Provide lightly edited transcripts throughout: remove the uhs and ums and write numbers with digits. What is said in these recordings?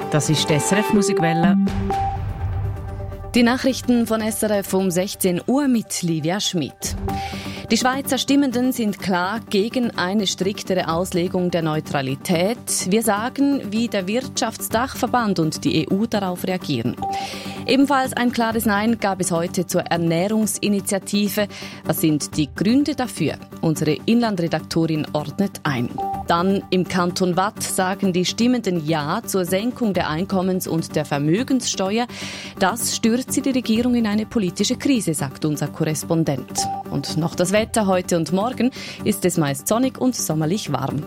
Das ist die SRF Musikwelle. Die Nachrichten von SRF um 16 Uhr mit Livia Schmidt. Die Schweizer Stimmenden sind klar gegen eine striktere Auslegung der Neutralität. Wir sagen, wie der Wirtschaftsdachverband und die EU darauf reagieren. Ebenfalls ein klares Nein gab es heute zur Ernährungsinitiative. Was sind die Gründe dafür? Unsere Inlandredaktorin ordnet ein. Dann im Kanton Waadt sagen die Stimmenden Ja zur Senkung der Einkommens- und der Vermögenssteuer. Das stürzt die Regierung in eine politische Krise, sagt unser Korrespondent. Und noch das Wetter heute und morgen ist es meist sonnig und sommerlich warm.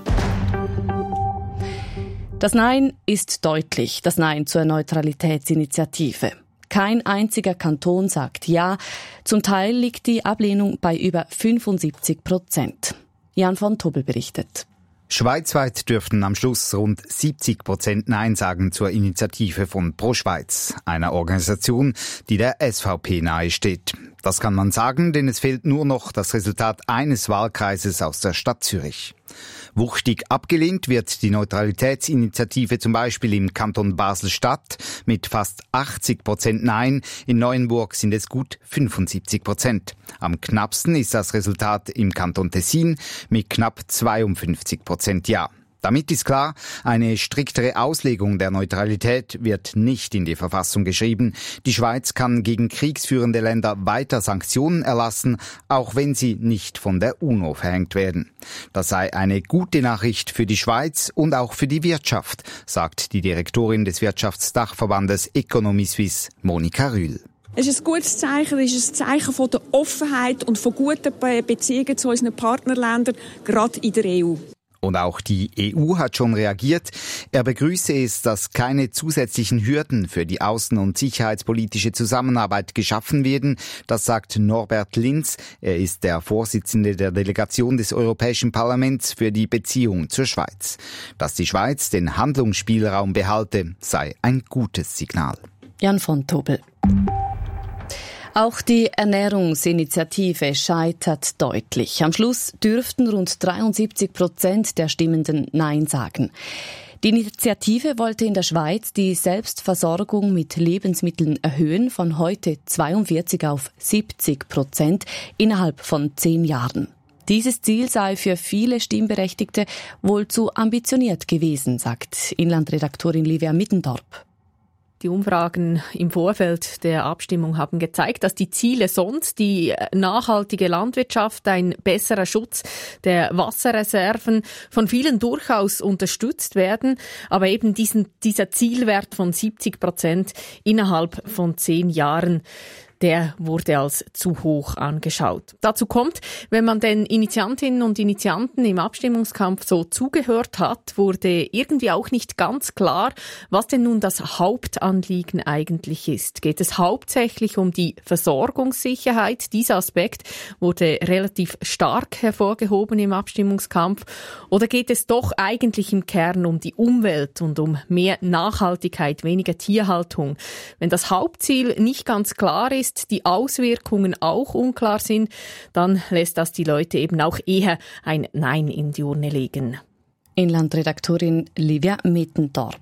Das Nein ist deutlich, das Nein zur Neutralitätsinitiative. Kein einziger Kanton sagt Ja. Zum Teil liegt die Ablehnung bei über 75%. Jan von Tobel berichtet. Schweizweit dürften am Schluss rund 70% Nein sagen zur Initiative von Pro Schweiz, einer Organisation, die der SVP nahesteht. Das kann man sagen, denn es fehlt nur noch das Resultat eines Wahlkreises aus der Stadt Zürich. Wuchtig abgelehnt wird die Neutralitätsinitiative zum Beispiel im Kanton Basel-Stadt mit fast 80% Nein. In Neuenburg sind es gut 75%. Am knappsten ist das Resultat im Kanton Tessin mit knapp 52% Ja. Damit ist klar, eine striktere Auslegung der Neutralität wird nicht in die Verfassung geschrieben. Die Schweiz kann gegen kriegsführende Länder weiter Sanktionen erlassen, auch wenn sie nicht von der UNO verhängt werden. Das sei eine gute Nachricht für die Schweiz und auch für die Wirtschaft, sagt die Direktorin des Wirtschaftsdachverbandes Economie Suisse, Monika Rühl. Es ist ein gutes Zeichen, es ist ein Zeichen von der Offenheit und von guten Beziehungen zu unseren Partnerländern, gerade in der EU. Und auch die EU hat schon reagiert. Er begrüße es, dass keine zusätzlichen Hürden für die außen- und sicherheitspolitische Zusammenarbeit geschaffen werden. Das sagt Norbert Linz. Er ist der Vorsitzende der Delegation des Europäischen Parlaments für die Beziehung zur Schweiz. Dass die Schweiz den Handlungsspielraum behalte, sei ein gutes Signal. Jan von Tobel. Auch die Ernährungsinitiative scheitert deutlich. Am Schluss dürften rund 73% der Stimmenden Nein sagen. Die Initiative wollte in der Schweiz die Selbstversorgung mit Lebensmitteln erhöhen von heute 42 auf 70% innerhalb von 10 Jahren. Dieses Ziel sei für viele Stimmberechtigte wohl zu ambitioniert gewesen, sagt Inlandredaktorin Livia Middendorp. Die Umfragen im Vorfeld der Abstimmung haben gezeigt, dass die Ziele sonst, die nachhaltige Landwirtschaft, ein besserer Schutz der Wasserreserven, von vielen durchaus unterstützt werden. Aber eben dieser Zielwert von 70% innerhalb von 10 Jahren, der wurde als zu hoch angeschaut. Dazu kommt, wenn man den Initiantinnen und Initianten im Abstimmungskampf so zugehört hat, wurde irgendwie auch nicht ganz klar, was denn nun das Hauptanliegen eigentlich ist. Geht es hauptsächlich um die Versorgungssicherheit? Dieser Aspekt wurde relativ stark hervorgehoben im Abstimmungskampf. Oder geht es doch eigentlich im Kern um die Umwelt und um mehr Nachhaltigkeit, weniger Tierhaltung? Wenn das Hauptziel nicht ganz klar ist, die Auswirkungen auch unklar sind, dann lässt das die Leute eben auch eher ein Nein in die Urne legen. Inlandredaktorin Livia Middendorp.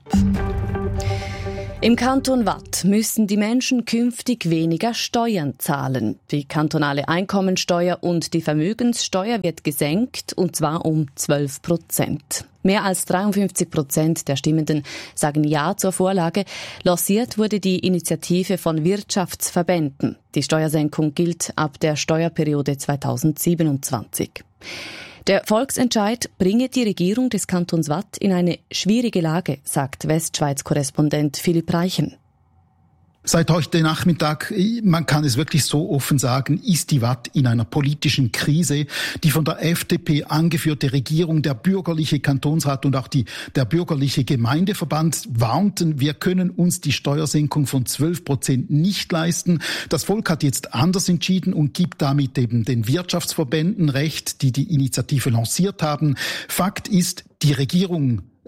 Im Kanton Waadt müssen die Menschen künftig weniger Steuern zahlen. Die kantonale Einkommensteuer und die Vermögenssteuer wird gesenkt, und zwar um 12%. Mehr als 53% der Stimmenden sagen Ja zur Vorlage. Lanciert wurde die Initiative von Wirtschaftsverbänden. Die Steuersenkung gilt ab der Steuerperiode 2027. Der Volksentscheid bringe die Regierung des Kantons Waadt in eine schwierige Lage, sagt Westschweiz-Korrespondent Philipp Reichen. Seit heute Nachmittag, man kann es wirklich so offen sagen, ist die Waadt in einer politischen Krise. Die von der FDP angeführte Regierung, der bürgerliche Kantonsrat und auch der bürgerliche Gemeindeverband warnten, wir können uns die Steuersenkung von 12% nicht leisten. Das Volk hat jetzt anders entschieden und gibt damit eben den Wirtschaftsverbänden Recht, die die Initiative lanciert haben. Fakt ist, die Regierung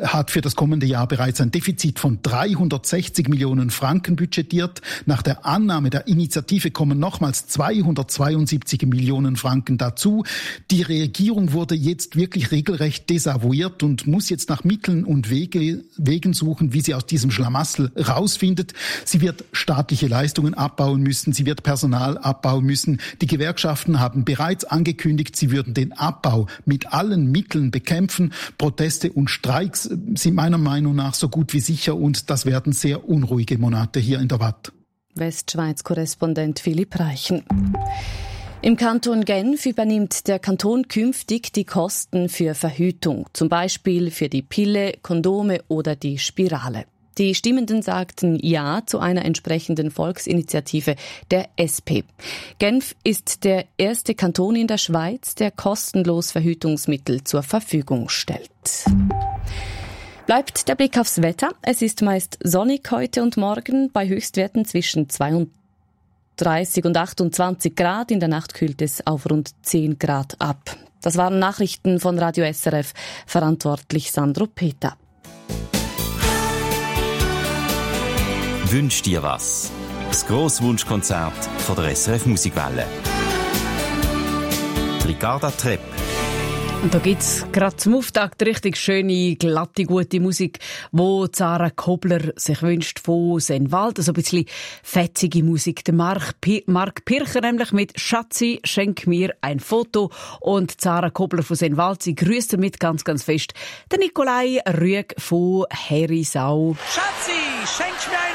hat für das kommende Jahr bereits ein Defizit von 360 Millionen Franken budgetiert. Nach der Annahme der Initiative kommen nochmals 272 Millionen Franken dazu. Die Regierung wurde jetzt wirklich regelrecht desavouiert und muss jetzt nach Mitteln und Wegen suchen, wie sie aus diesem Schlamassel rausfindet. Sie wird staatliche Leistungen abbauen müssen, sie wird Personal abbauen müssen. Die Gewerkschaften haben bereits angekündigt, sie würden den Abbau mit allen Mitteln bekämpfen. Proteste und Streiks sind meiner Meinung nach so gut wie sicher und das werden sehr unruhige Monate hier in der Watt. Westschweiz-Korrespondent Philipp Reichen. Im Kanton Genf übernimmt der Kanton künftig die Kosten für Verhütung, zum Beispiel für die Pille, Kondome oder die Spirale. Die Stimmenden sagten Ja zu einer entsprechenden Volksinitiative der SP. Genf ist der erste Kanton in der Schweiz, der kostenlos Verhütungsmittel zur Verfügung stellt. Bleibt der Blick aufs Wetter. Es ist meist sonnig heute und morgen bei Höchstwerten zwischen 32 und 28 Grad. In der Nacht kühlt es auf rund 10 Grad ab. Das waren Nachrichten von Radio SRF. Verantwortlich Sandro Peter. Wünsch dir was? Das Grosswunschkonzert von der SRF Musikwelle. Ricarda Trepp. Und da gibt's gerade zum Auftakt richtig schöne, glatte, gute Musik, wo Sarah Kobler sich wünscht von Sennwald. Also ein bisschen fetzige Musik. Der Mark Pircher nämlich mit «Schatzi, schenk mir ein Foto». Und Sarah Kobler von Sennwald, sie grüßt damit ganz, ganz fest. Der Nikolai Rüegg von Herisau. «Schatzi, schenk mir ein